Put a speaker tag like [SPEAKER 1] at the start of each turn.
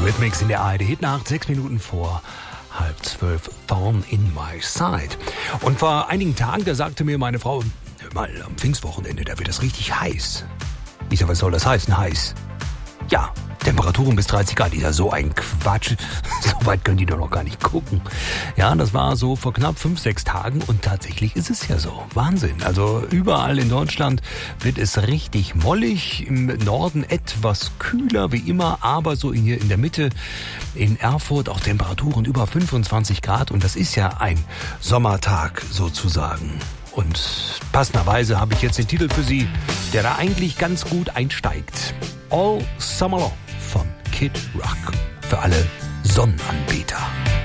[SPEAKER 1] Eurythmics in der ARD Hitnacht, 6 Minuten vor 11:30, Thorn in my side. Und vor einigen Tagen, da sagte mir meine Frau, hör mal, am Pfingstwochenende, da wird das richtig heiß. Ich sag, was soll das heißen, heiß? Ja, Temperaturen bis 30 Grad, ist ja so ein Quatsch. So weit können die doch noch gar nicht gucken. Ja, das war so vor knapp 5, 6 Tagen und tatsächlich ist es ja so. Wahnsinn. Also überall in Deutschland wird es richtig mollig. Im Norden etwas kühler wie immer, aber so hier in der Mitte in Erfurt auch Temperaturen über 25 Grad. Und das ist ja ein Sommertag sozusagen. Und passenderweise habe ich jetzt den Titel für Sie, der da eigentlich ganz gut einsteigt. All Summer Long von Kid Rock. Für alle Sonnenanbeter.